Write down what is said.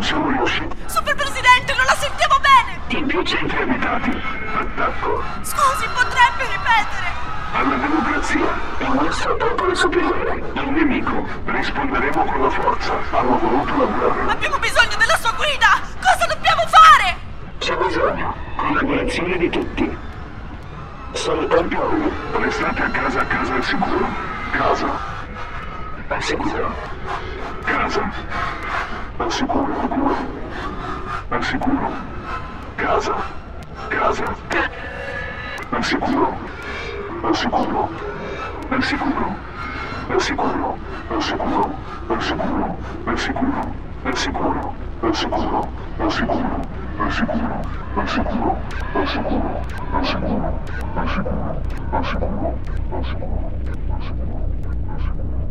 non siamo riusciti. Super Presidente, non la sentiamo bene! In più centri abitati. Attacco. Scusi, potrebbe ripetere? Alla democrazia. Il nostro popolo superiore. Il nemico. Risponderemo con la forza. Hanno voluto la guerra. Abbiamo bisogno della sua guida! Cosa dobbiamo fare? C'è bisogno. Collaborazione di tutti. Solo tempo a uno. Restate a casa è sicuro. Casa. È sicuro. Casa. È sicuro. È sicuro. Casa. Casa. È sicuro. È sicuro. È sicuro. È sicuro. È sicuro. È sicuro. È sicuro. È sicuro. È sicuro. È sicuro. È sicuro. È sicuro. È sicuro. È sicuro. È sicuro. È sicuro. È sicuro. È sicuro. È sicuro.